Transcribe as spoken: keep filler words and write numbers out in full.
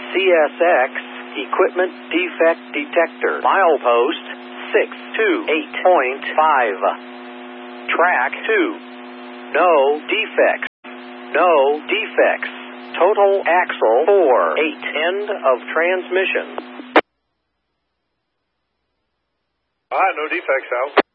C S X Equipment Defect Detector. Milepost six two eight point five. Track two. No defects. No defects. Total axle four eight. End of transmission. All right, no defects out.